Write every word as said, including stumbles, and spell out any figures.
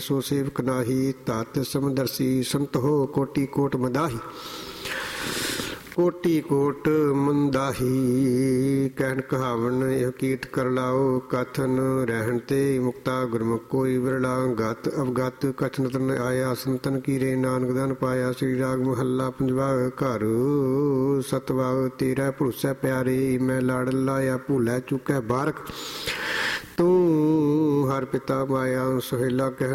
ਸੋ ਸੇਵਕ ਨਾਹੀ, ਧਾਤ ਸਮਦਰਸੀ ਸੰਤ ਹੋ ਕੋਟੀ ਕੋਟ ਮਦਾਹੀ। ਕੋਟੀ ਕੋਟ ਮੰਦਾਹੀ ਕਹਿਣ ਕਹਾਵਨ, ਇਹ ਕੀਟ ਕਰ ਲਾਓ ਕਥਨ ਰਹਿਣ ਤੇ ਮੁਕਤਾ ਗੁਰਮੁਖ ਕੋਈ ਵਿਰਲਾ। ਗਤ ਅਵਗਤ ਕਥਨ ਤਨ ਆਇਆ ਸੰਤਨ ਕੀਰੇ, ਨਾਨਕ ਦਨ ਪਾਇਆ। ਸ੍ਰੀ ਰਾਗ ਮਹੱਲਾ ਪੰਜਵਾ। ਘਰ ਸਤਵਾ ਤੇਰਾ ਭਰੋਸਾ ਪਿਆਰੇ, ਮੈਂ ਲਾੜ ਲਾਇਆ ਭੂਲਾ ਚੁੱਕੈ ਬਾਰਕ। ਤੂੰ ਹਰ ਪਿਤਾ ਮਾਇਆ ਸੁਹੇਲਾ ਕਹਿ